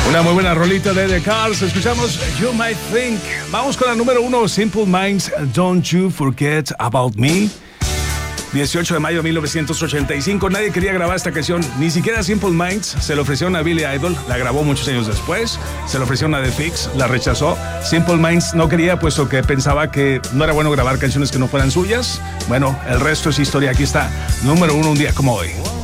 Una muy buena rolita de The Cars. Escuchamos You Might Think. Vamos con la número 1, Simple Minds, Don't You Forget About Me. 18 de mayo de 1985. Nadie quería grabar esta canción, ni siquiera Simple Minds. Se le ofrecieron a Billy Idol, la grabó muchos años después. Se le ofrecieron a The Fix, la rechazó. Simple Minds no quería, puesto que pensaba que no era bueno grabar canciones que no fueran suyas. Bueno, el resto es historia. Aquí está, número 1 un día como hoy.